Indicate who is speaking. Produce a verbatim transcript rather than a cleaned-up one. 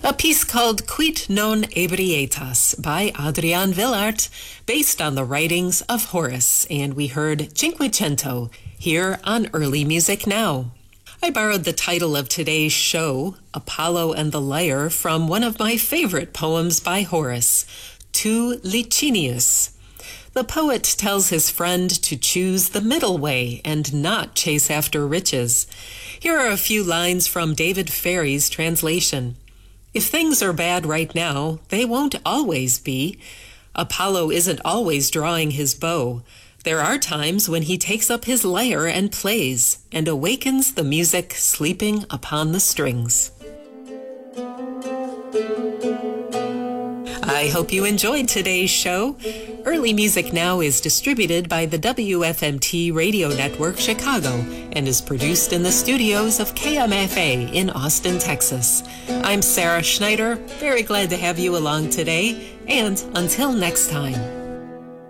Speaker 1: A piece called Quid non ebrietas by Adrian Villart, based on the writings of Horace, and we heard Cinquecento here on Early Music Now. I borrowed the title of today's show, Apollo and the Lyre, from one of my favorite poems by Horace, To Licinius. The poet tells his friend to choose the middle way and not chase after riches. Here are a few lines from David Ferry's translation. If things are bad right now, they won't always be. Apollo isn't always drawing his bow. There are times when he takes up his lyre and plays, and awakens the music sleeping upon the strings. I hope you enjoyed today's show. Early Music Now is distributed by the W F M T Radio Network Chicago and is produced in the studios of K M F A in Austin, Texas. I'm Sarah Schneider, very glad to have you along today, and until next time.